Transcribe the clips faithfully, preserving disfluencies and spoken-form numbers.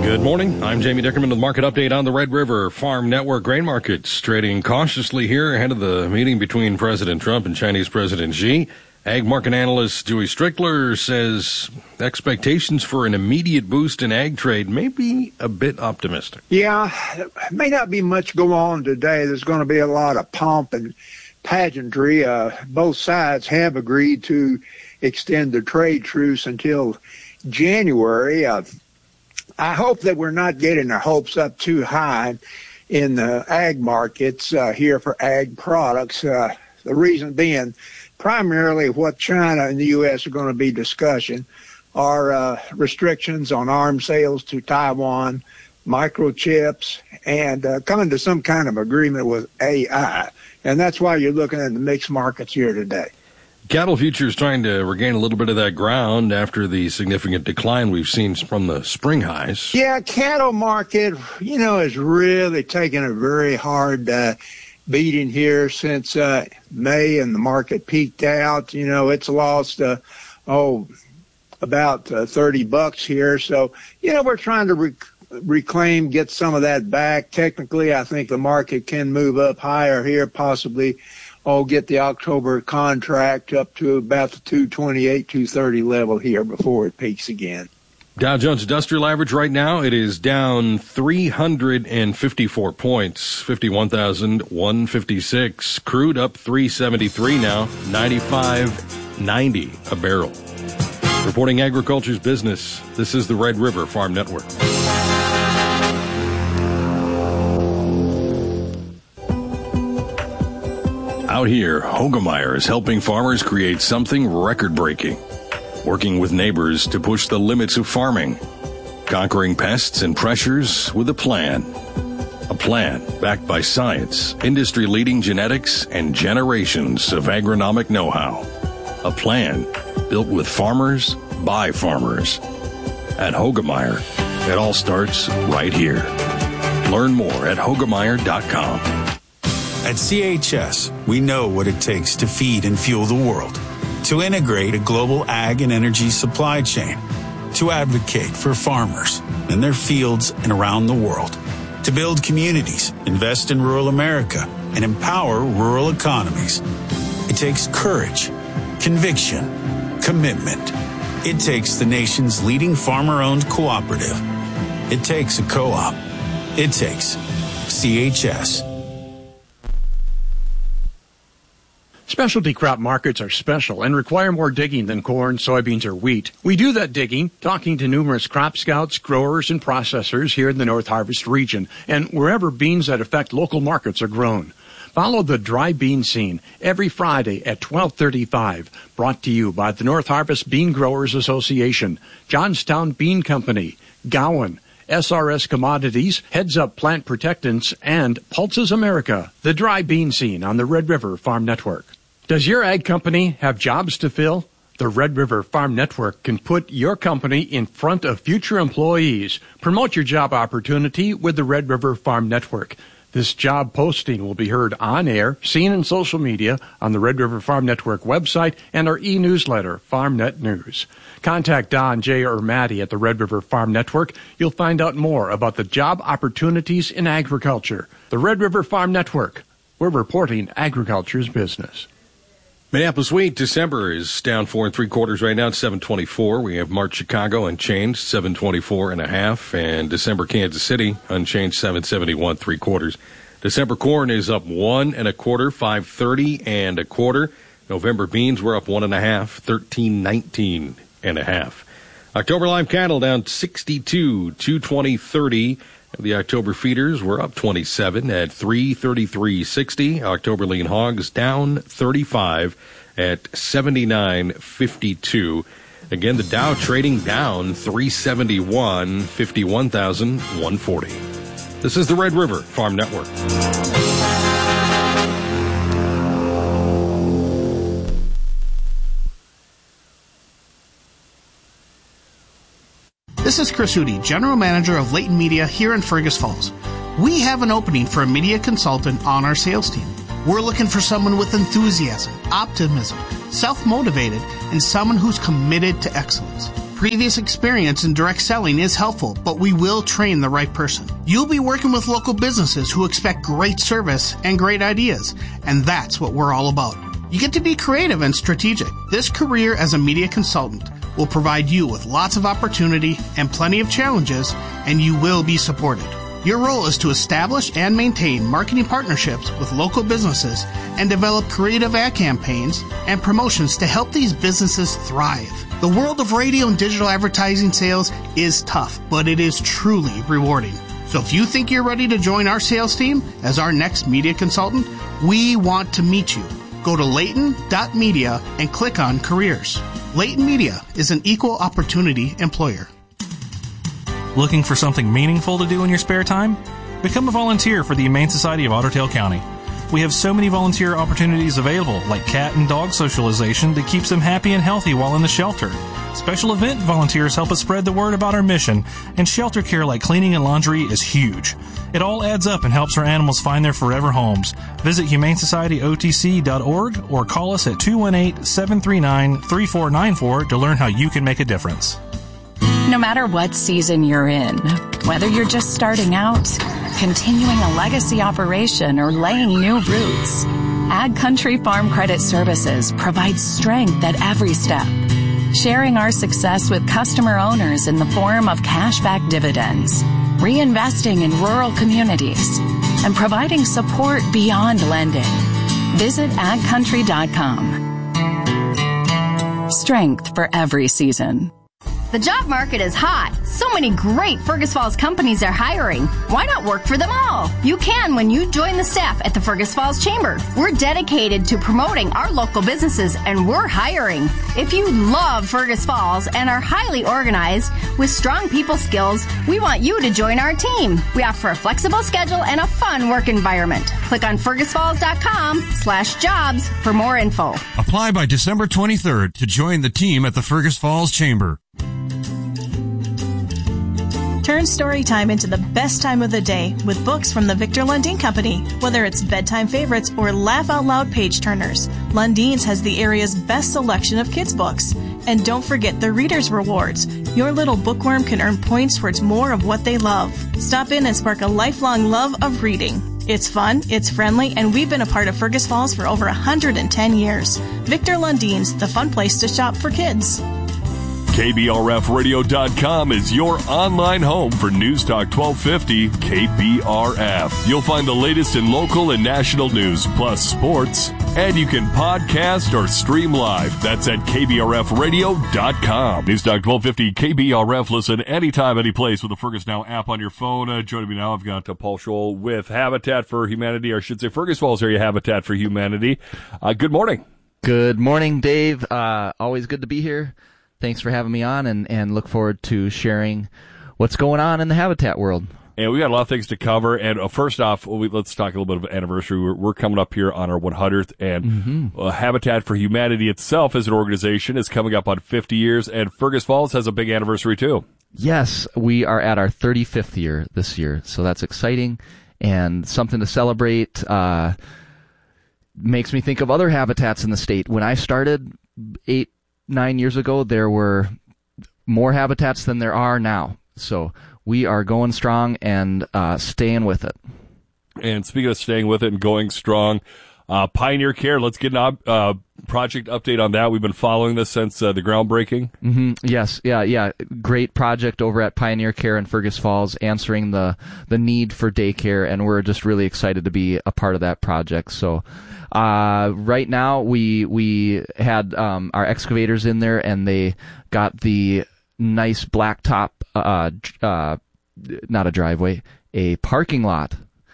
Good morning. I'm Jamie Dickerman with Market Update on the Red River Farm Network. Grain markets trading cautiously here ahead of the meeting between President Trump and Chinese President Xi. Ag market analyst Dewey Strickler says expectations for an immediate boost in ag trade may be a bit optimistic. Yeah, there may not be much going on today. There's going to be a lot of pomp and pageantry. Uh, both sides have agreed to extend the trade truce until January. Uh, I hope that we're not getting our hopes up too high in the ag markets uh, here for ag products. Uh, the reason being, primarily what China and the U S are going to be discussing are uh, restrictions on arms sales to Taiwan, microchips, and uh, coming to some kind of agreement with A I. And that's why you're looking at the mixed markets here today. Cattle futures trying to regain a little bit of that ground after the significant decline we've seen from the spring highs. Yeah, cattle market, you know, has really taken a very hard uh, beating here since uh, May, and the market peaked out. You know, it's lost, uh, oh, about uh, thirty bucks here. So, you know, we're trying to rec- reclaim, get some of that back. Technically, I think the market can move up higher here, possibly. Oh, get the October contract up to about the two twenty-eight, two thirty level here before it peaks again. Dow Jones Industrial Average right now, it is down three hundred fifty-four points, fifty-one thousand one hundred fifty-six. Crude up three seventy-three now, ninety-five ninety a barrel. Reporting agriculture's business, this is the Red River Farm Network. Out here, Hoegemeyer is helping farmers create something record-breaking, working with neighbors to push the limits of farming, conquering pests and pressures with a plan. A plan backed by science, industry-leading genetics, and generations of agronomic know-how. A plan built with farmers by farmers. At Hoegemeyer, it all starts right here. Learn more at Hoegemeyer dot com. At C H S, we know what it takes to feed and fuel the world, to integrate a global ag and energy supply chain, to advocate for farmers in their fields and around the world, to build communities, invest in rural America, and empower rural economies. It takes courage, conviction, commitment. It takes the nation's leading farmer-owned cooperative. It takes a co-op. It takes C H S. Specialty crop markets are special and require more digging than corn, soybeans, or wheat. We do that digging, talking to numerous crop scouts, growers, and processors here in the North Harvest region, and wherever beans that affect local markets are grown. Follow the Dry Bean Scene every Friday at twelve thirty-five, brought to you by the North Harvest Bean Growers Association, Johnstown Bean Company, Gowan, S R S Commodities, Heads Up Plant Protectants, and Pulses America. The Dry Bean Scene on the Red River Farm Network. Does your ag company have jobs to fill? The Red River Farm Network can put your company in front of future employees. Promote your job opportunity with the Red River Farm Network. This job posting will be heard on air, seen in social media, on the Red River Farm Network website, and our e-newsletter, FarmNet News. Contact Don, Jay, or Maddie at the Red River Farm Network. You'll find out more about the job opportunities in agriculture. The Red River Farm Network. We're reporting agriculture's business. Minneapolis wheat, December is down four and three quarters right now at seven twenty-four. We have March Chicago unchanged, seven twenty-four and a half, and December Kansas City unchanged, seven seventy-one three quarters. December corn is up one and a quarter, five thirty and a quarter. November beans were up one and a half, thirteen nineteen and a half. October live cattle down sixty-two, two twenty thirty. The October feeders were up twenty-seven at three thirty-three sixty. October lean hogs down thirty-five at seventy-nine fifty-two. Again, the Dow trading down three seventy-one, fifty-one thousand one hundred forty. This is the Red River Farm Network. This is Chris Hootie, General Manager of Leighton Media here in Fergus Falls. We have an opening for a media consultant on our sales team. We're looking for someone with enthusiasm, optimism, self-motivated, and someone who's committed to excellence. Previous experience in direct selling is helpful, but we will train the right person. You'll be working with local businesses who expect great service and great ideas, and that's what we're all about. You get to be creative and strategic. This career as a media consultant will provide you with lots of opportunity and plenty of challenges, and you will be supported. Your role is to establish and maintain marketing partnerships with local businesses and develop creative ad campaigns and promotions to help these businesses thrive. The world of radio and digital advertising sales is tough, but it is truly rewarding. So if you think you're ready to join our sales team as our next media consultant, we want to meet you. Go to Layton dot media and click on Careers. Layton Media is an equal opportunity employer. Looking for something meaningful to do in your spare time? Become a volunteer for the Humane Society of Otter Tail County. We have so many volunteer opportunities available, like cat and dog socialization that keeps them happy and healthy while in the shelter. Special event volunteers help us spread the word about our mission, and shelter care like cleaning and laundry is huge. It all adds up and helps our animals find their forever homes. Visit humane society o t c dot org or call us at two one eight, seven three nine, three four nine four to learn how you can make a difference. No matter what season you're in, whether you're just starting out, continuing a legacy operation, or laying new roots, Ag Country Farm Credit Services provides strength at every step, sharing our success with customer owners in the form of cashback dividends, reinvesting in rural communities, and providing support beyond lending. Visit ag country dot com. Strength for every season. The job market is hot. So many great Fergus Falls companies are hiring. Why not work for them all? You can when you join the staff at the Fergus Falls Chamber. We're dedicated to promoting our local businesses, and we're hiring. If you love Fergus Falls and are highly organized with strong people skills, we want you to join our team. We offer a flexible schedule and a fun work environment. Click on fergus falls dot com slash jobs for more info. Apply by December twenty-third to join the team at the Fergus Falls Chamber. Turn story time into the best time of the day with books from the Victor Lundin Company. Whether it's bedtime favorites or laugh-out-loud page-turners, Lundin's has the area's best selection of kids' books. And don't forget the Reader's Rewards. Your little bookworm can earn points towards more of what they love. Stop in and spark a lifelong love of reading. It's fun, it's friendly, and we've been a part of Fergus Falls for over one hundred ten years. Victor Lundin's, the fun place to shop for kids. K B R F radio dot com is your online home for News Talk twelve fifty K B R F. You'll find the latest in local and national news, plus sports, and you can podcast or stream live. That's at K B R F radio dot com. News Talk twelve fifty K B R F. Listen anytime, any place with the Fergus Now app on your phone. Uh, joining me now, I've got uh, Paul Scholl with Habitat for Humanity, or I should say Fergus Falls Area Habitat for Humanity. Uh, good morning. Good morning, Dave. Uh, always good to be here. Thanks for having me on, and, and look forward to sharing what's going on in the habitat world. And we got a lot of things to cover. And uh, first off, we, let's talk a little bit of anniversary. We're, we're coming up here on our one hundredth, and mm-hmm. uh, Habitat for Humanity itself as an organization is coming up on fifty years, and Fergus Falls has a big anniversary too. Yes, we are at our thirty-fifth year this year, so that's exciting and something to celebrate. Uh, makes me think of other habitats in the state. When I started eight Nine years ago, there were more habitats than there are now. So we are going strong and uh, staying with it. And speaking of staying with it and going strong, uh, Pioneer Care, let's get an uh, project update on that. We've been following this since uh, the groundbreaking. Mm-hmm. Yes, yeah, yeah. Great project over at Pioneer Care in Fergus Falls, answering the, the need for daycare, and we're just really excited to be a part of that project. So Uh, right now, we we had um, our excavators in there, and they got the nice blacktop, uh, uh, not a driveway, a parking lot,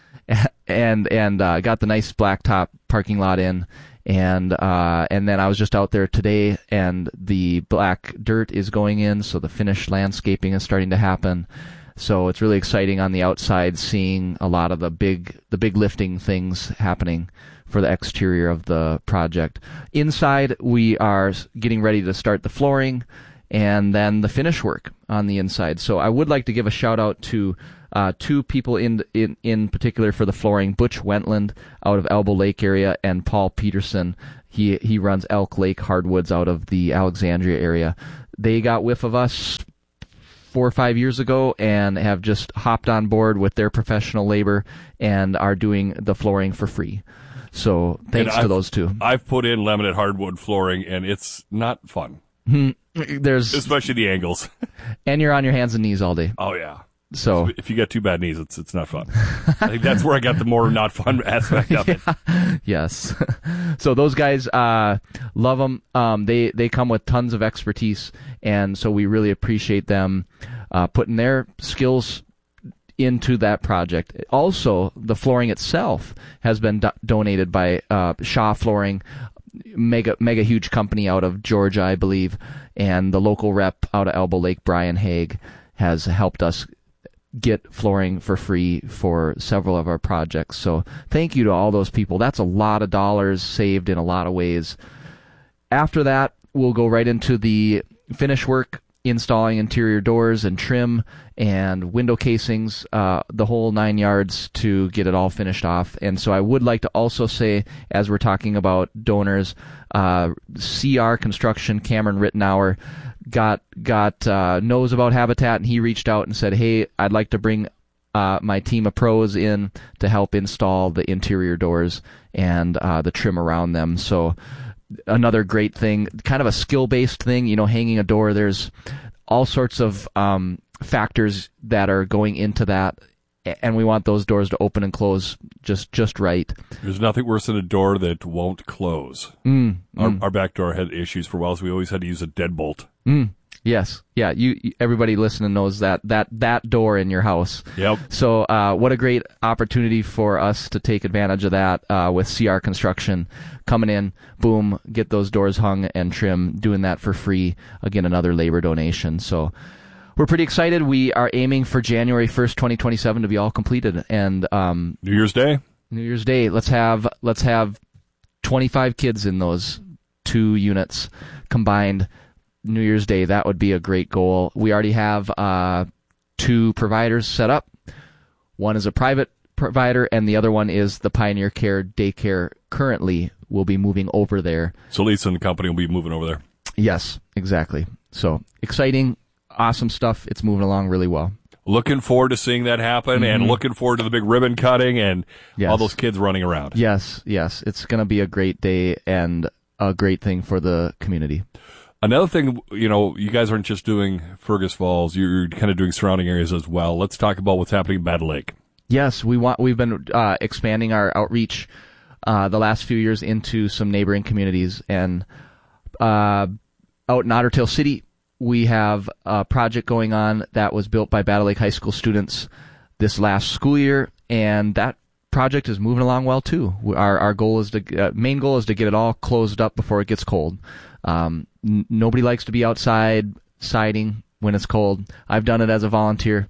and and uh, got the nice blacktop parking lot in, and uh, and then I was just out there today, and the black dirt is going in, so the finished landscaping is starting to happen. So it's really exciting on the outside, seeing a lot of the big the big lifting things happening for the exterior of the project. Inside, we are getting ready to start the flooring and then the finish work on the inside. So I would like to give a shout out to uh, two people in, in in particular for the flooring: Butch Wentland out of Elbow Lake area, and Paul Peterson. He he runs Elk Lake Hardwoods out of the Alexandria area. they got whiff of us four or five years ago and have just hopped on board with their professional labor and are doing the flooring for free. So thanks to those two. I've put in laminate hardwood flooring, and it's not fun. There's especially the angles. And you're on your hands and knees all day. Oh, yeah. So if you got two bad knees, it's it's not fun. I think that's where I got the more not fun aspect of it. Yeah. Yes. So those guys, uh, love them. Um, they, they come with tons of expertise, and so we really appreciate them uh, putting their skills into that project. Also, the flooring itself has been do- donated by uh, Shaw Flooring, mega mega huge company out of Georgia, I believe, and the local rep out of Elbow Lake, Brian Haig, has helped us get flooring for free for several of our projects. So thank you to all those people. That's a lot of dollars saved in a lot of ways. After that, we'll go right into the finish work, installing interior doors and trim and window casings, uh, the whole nine yards to get it all finished off. And so I would like to also say, as we're talking about donors, uh, C R Construction, Cameron Rittenauer, got got uh, knows about Habitat, and he reached out and said, hey, I'd like to bring uh, my team of pros in to help install the interior doors and uh, the trim around them. So another great thing, kind of a skill-based thing, you know, hanging a door, there's all sorts of um, factors that are going into that, and we want those doors to open and close just just right. There's nothing worse than a door that won't close. Mm, our, mm. our back door had issues for a while, so we always had to use a deadbolt. Mm, yes, yeah. You, you, everybody listening knows that that that door in your house. Yep. So, uh, what a great opportunity for us to take advantage of that uh, with C R Construction coming in. Boom, get those doors hung and trim. Doing that for free. Again, another labor donation. So, we're pretty excited. We are aiming for January first, twenty twenty-seven, to be all completed. And um, New Year's Day. New Year's Day. Let's have let's have twenty-five kids in those two units combined. New Year's Day, that would be a great goal. We already have uh, two providers set up. One is a private provider, and the other one is the Pioneer Care Daycare. Currently, will be moving over there. So Lisa and the company will be moving over there. Yes, exactly. So exciting, awesome stuff. It's moving along really well. Looking forward to seeing that happen, mm-hmm. and looking forward to the big ribbon cutting and yes. all those kids running around. Yes, yes. It's going to be a great day and a great thing for the community. Another thing, you know, you guys aren't just doing Fergus Falls, you're kind of doing surrounding areas as well. Let's talk about what's happening in Battle Lake. Yes, we want, we've been uh, expanding our outreach uh, the last few years into some neighboring communities. And uh, out in Otter Tail City, we have a project going on that was built by Battle Lake High School students this last school year, and that project is moving along well too. Our our goal is to uh, main goal is to get it all closed up before it gets cold. Um, n- nobody likes to be outside siding when it's cold. I've done it as a volunteer.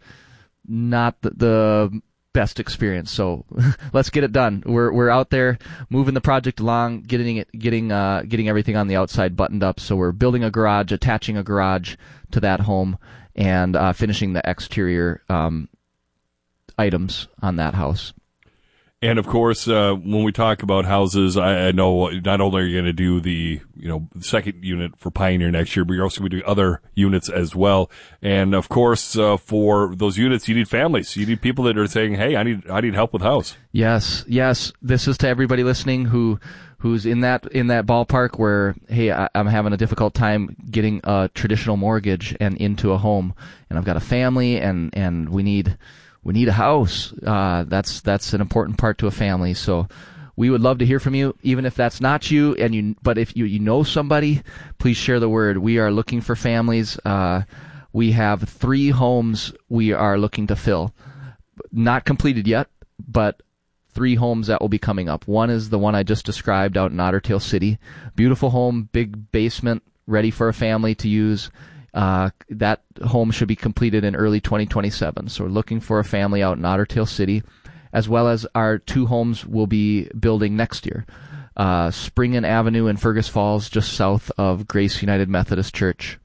Not the, the best experience. So let's get it done. We're we're out there moving the project along, getting it, getting uh, getting everything on the outside buttoned up. So we're building a garage, attaching a garage to that home, and uh, finishing the exterior um, items on that house. And of course, uh, when we talk about houses, I, I know not only are you going to do the, you know, second unit for Pioneer next year, but you're also going to do other units as well. And of course, uh, for those units, you need families. You need people that are saying, "Hey, I need, I need help with house." Yes, yes. This is to everybody listening who, who's in that in that ballpark where, hey, I, I'm having a difficult time getting a traditional mortgage and into a home, and I've got a family, and and we need. We need a house. Uh, that's that's an important part to a family. So we would love to hear from you, even if that's not you. And you, but if you, you know somebody, please share the word. We are looking for families. Uh, we have three homes we are looking to fill, not completed yet, but three homes that will be coming up. One is the one I just described out in Otter Tail City. Beautiful home, big basement, ready for a family to use. Uh, that home should be completed in early twenty twenty-seven. So we're looking for a family out in Otter Tail City, as well as our two homes we'll be building next year. Uh, Springen Avenue in Fergus Falls, just south of Grace United Methodist Church,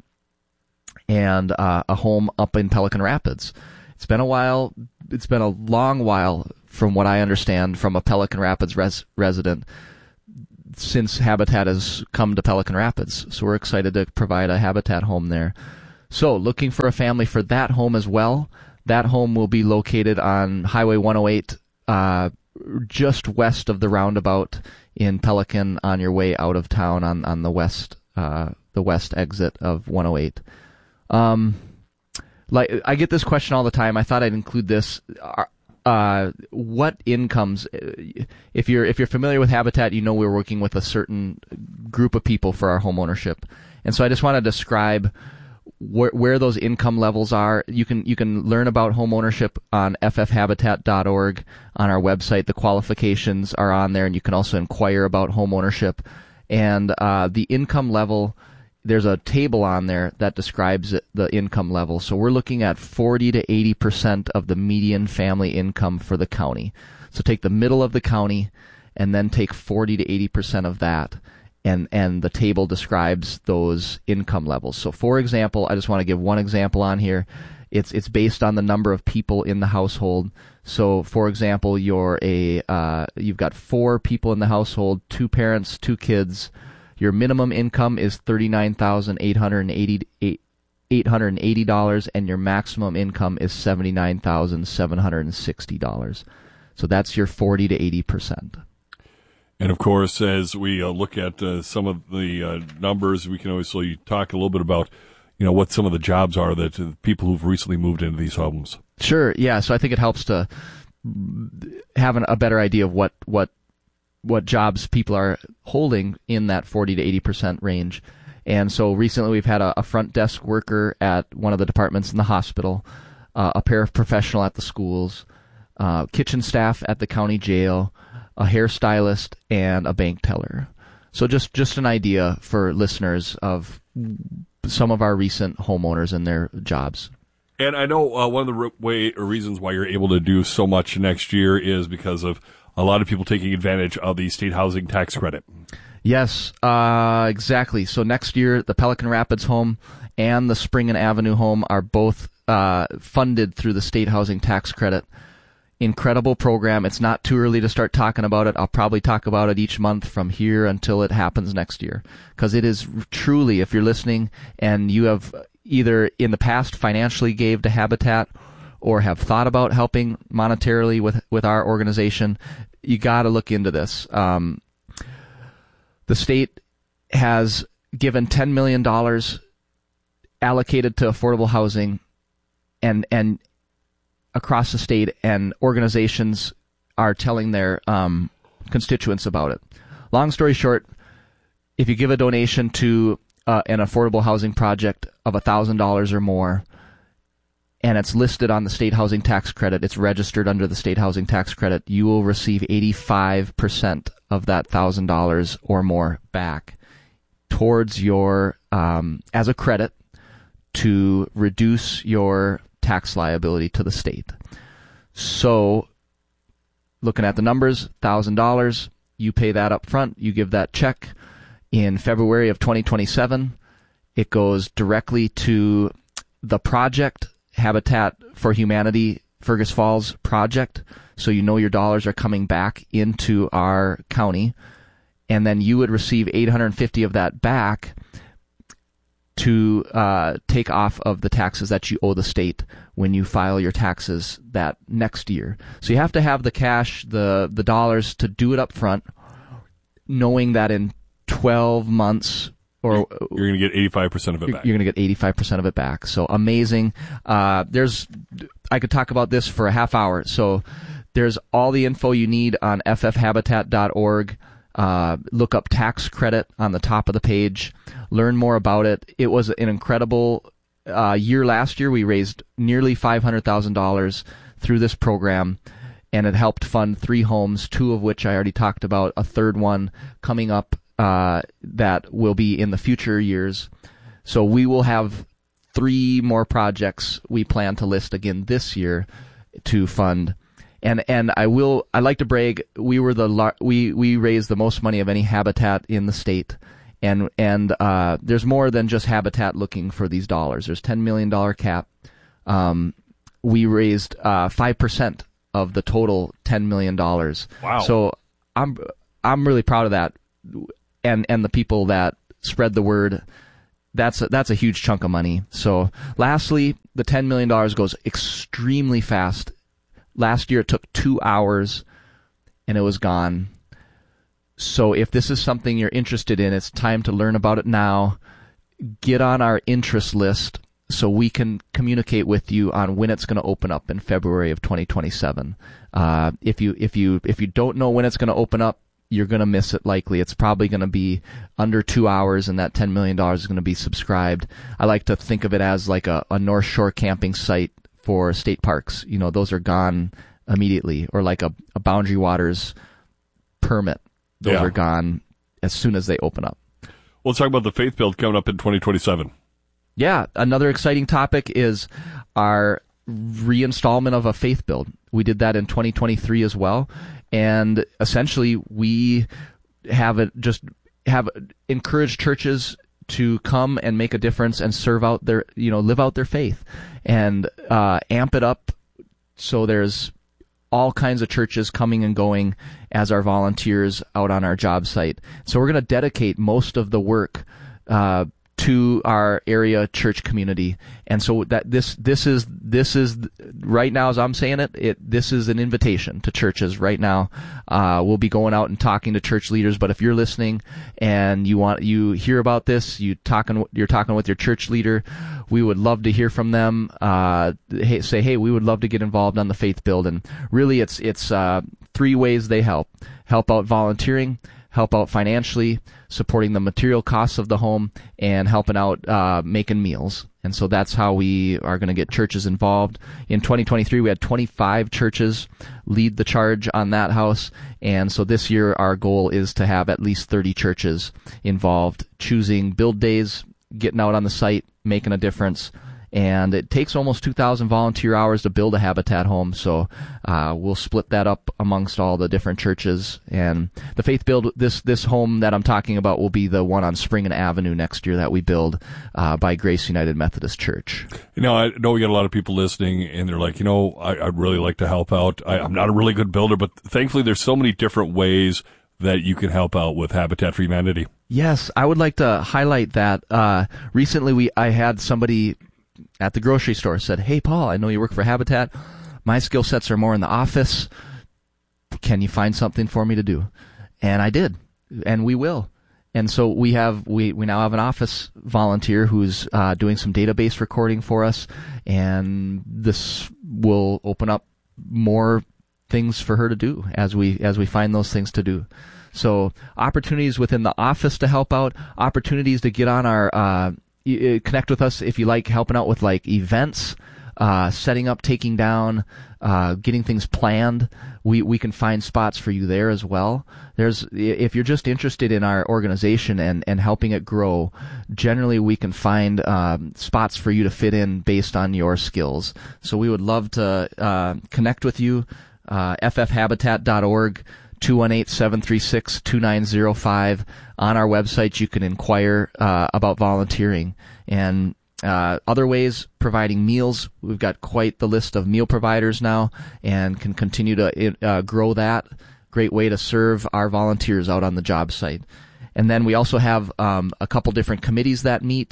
and uh, a home up in Pelican Rapids. It's been a while. It's been a long while, from what I understand, from a Pelican Rapids res- resident. since Habitat has come to Pelican Rapids. So we're excited to provide a Habitat home there. So looking for a family for that home as well. That home will be located on Highway one oh eight, uh, just west of the roundabout in Pelican on your way out of town on, on the west uh, the west exit of one oh eight. Um, like I get this question all the time. I thought I'd include this. Uh, what incomes? If you're if you're familiar with Habitat, you know we're working with a certain group of people for our home ownership, and so I just want to describe where, where those income levels are. You can you can learn about home ownership on f f habitat dot org on our website. The qualifications are on there, and you can also inquire about home ownership. And uh, the income level, there's a table on there that describes the income level. So we're looking at forty to eighty percent of the median family income for the county. So take the middle of the county and then take forty to eighty percent of that. And, and the table describes those income levels. So, for example, I just want to give one example on here. It's it's based on the number of people in the household. So, for example, you're a uh, you've got four people in the household, two parents, two kids. Your minimum income is thirty-nine thousand eight hundred eighty dollars, and your maximum income is seventy-nine thousand seven hundred sixty dollars. So that's your forty to eighty percent. And, of course, as we uh, look at uh, some of the uh, numbers, we can obviously talk a little bit about, you know, what some of the jobs are that uh, people who've recently moved into these homes. Sure, yeah. So I think it helps to have an, a better idea of what, what what jobs people are holding in that forty to eighty percent range. And so recently we've had a, a front desk worker at one of the departments in the hospital, uh, a paraprofessional at the schools, uh, kitchen staff at the county jail, a hairstylist, and a bank teller. So just, just an idea for listeners of some of our recent homeowners and their jobs. And I know uh, one of the re- way or reasons why you're able to do so much next year is because of a lot of people taking advantage of the state housing tax credit. Yes, uh, exactly. So next year, the Pelican Rapids home and the Spring and Avenue home are both uh, funded through the state housing tax credit. Incredible program. It's not too early to start talking about it. I'll probably talk about it each month from here until it happens next year. Because it is truly, if you're listening and you have either in the past financially gave to Habitat or have thought about helping monetarily with, with our organization, you got to look into this. Um, the state has given ten million dollars allocated to affordable housing, and and across the state, and organizations are telling their um, constituents about it. Long story short, if you give a donation to uh, an affordable housing project of one thousand dollars or more, and it's listed on the state housing tax credit, it's registered under the state housing tax credit, you will receive eighty-five percent of that one thousand dollars or more back towards your, um, as a credit to reduce your tax liability to the state. So, looking at the numbers, one thousand dollars, you pay that up front, you give that check. In February of twenty twenty-seven, it goes directly to the project, Habitat for Humanity Fergus Falls project, so you know your dollars are coming back into our county, and then you would receive eight hundred fifty of that back to uh, take off of the taxes that you owe the state when you file your taxes that next year. So you have to have the cash, the the dollars to do it up front, knowing that in twelve months, or you're going to get eighty-five percent of it back. You're going to get eighty-five percent of it back. So amazing. Uh, there's, I could talk about this for a half hour. So there's all the info you need on f f habitat dot org. Uh, look up tax credit on the top of the page. Learn more about it. It was an incredible uh, year last year. We raised nearly five hundred thousand dollars through this program, and it helped fund three homes, two of which I already talked about, a third one coming up uh, that will be in the future years. So we will have three more projects we plan to list again this year to fund. And and I will I like to brag, we were the lar- we we raised the most money of any Habitat in the state, and and uh, there's more than just Habitat looking for these dollars. There's ten million dollar cap. Um, we raised uh, five percent of the total ten million dollars. Wow! So I'm I'm really proud of that. and and the people that spread the word, that's a, that's a huge chunk of money. So lastly, the ten million dollars goes extremely fast. Last year it took two hours and it was gone. So if this is something you're interested in, it's time to learn about it now. Get on our interest list so we can communicate with you on when it's going to open up in February of twenty twenty-seven. Uh, if you if you if you don't know when it's going to open up, you're going to miss it likely. It's probably going to be under two hours, and that ten million dollars is going to be subscribed. I like to think of it as like a, a North Shore camping site for state parks. You know, those are gone immediately, or like a, a Boundary Waters permit. Those yeah. are gone as soon as they open up. Well, let's talk about the Faith Build coming up in twenty twenty-seven. Yeah, another exciting topic is our reinstallment of a Faith Build. We did that in twenty twenty-three as well, and essentially we have it just have encouraged churches to come and make a difference and serve out their, you know, live out their faith, and uh, amp it up so there's all kinds of churches coming and going as our volunteers out on our job site. So we're going to dedicate most of the work uh, to our area church community, and so that this this is this is right now, as I'm saying it, it this is an invitation to churches right now. Uh, we'll be going out and talking to church leaders. But if you're listening and you want you hear about this, you talking you're talking with your church leader, we would love to hear from them. Uh, hey, say, hey, we would love to get involved on the Faith Build, and really, it's it's uh, three ways they help: help out volunteering, help out financially, supporting the material costs of the home, and helping out uh, making meals. And so that's how we are going to get churches involved. In twenty twenty-three, we had twenty-five churches lead the charge on that house. And so this year, our goal is to have at least thirty churches involved, choosing build days, getting out on the site, making a difference. And it takes almost two thousand volunteer hours to build a Habitat home, so uh, we'll split that up amongst all the different churches. And the Faith Build, this this home that I'm talking about, will be the one on Spring and Avenue next year that we build uh, by Grace United Methodist Church. You know, I know we got a lot of people listening, and they're like, you know, I, I'd really like to help out. I, I'm not a really good builder, but thankfully there's so many different ways that you can help out with Habitat for Humanity. Yes, I would like to highlight that. Uh, recently, we I had somebody at the grocery store said, "Hey, Paul, I know you work for Habitat. My skill sets are more in the office. Can you find something for me to do?" And I did, and we will. And so we have we, we now have an office volunteer who's uh, doing some database recording for us, and this will open up more things for her to do as we as we find those things to do. So opportunities within the office to help out, opportunities to get on our uh, connect with us if you like helping out with like events, uh, setting up, taking down, uh, getting things planned. We we can find spots for you there as well. There's if you're just interested in our organization and, and helping it grow, generally we can find um, spots for you to fit in based on your skills. So we would love to uh, connect with you. Uh, f f habitat dot org. two one eight, seven three six, two nine zero five. On our website, you can inquire uh, about volunteering. And uh, other ways, providing meals. We've got quite the list of meal providers now and can continue to uh, grow that. Great way to serve our volunteers out on the job site. And then we also have um, a couple different committees that meet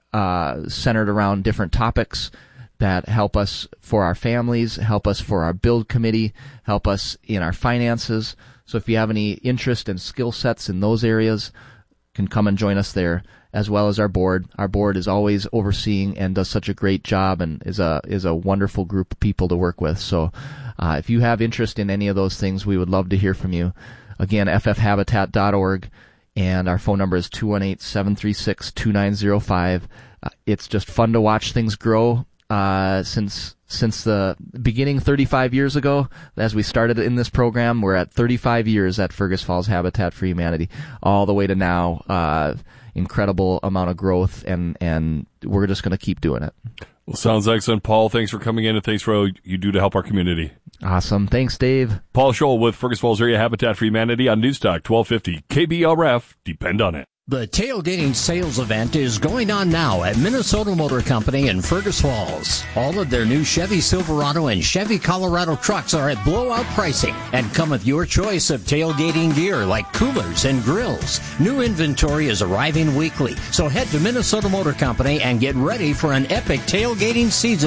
uh, centered around different topics that help us for our families, help us for our build committee, help us in our finances. So if you have any interest and skill sets in those areas, can come and join us there, as well as our board. Our board is always overseeing and does such a great job and is a is a wonderful group of people to work with. So uh, if you have interest in any of those things, we would love to hear from you. Again, f f habitat dot org, and our phone number is two one eight, seven three six, two nine zero five. Uh, it's just fun to watch things grow. Uh, since since the beginning thirty-five years ago, as we started in this program, we're at thirty-five years at Fergus Falls Habitat for Humanity, all the way to now. Uh, incredible amount of growth, and, and we're just going to keep doing it. Well, sounds excellent, Paul. Thanks for coming in, and thanks for all you do to help our community. Awesome. Thanks, Dave. Paul Scholl with Fergus Falls Area Habitat for Humanity on Newstalk twelve fifty K B R F. Depend on it. The tailgating sales event is going on now at Minnesota Motor Company in Fergus Falls. All of their new Chevy Silverado and Chevy Colorado trucks are at blowout pricing and come with your choice of tailgating gear like coolers and grills. New inventory is arriving weekly, so head to Minnesota Motor Company and get ready for an epic tailgating season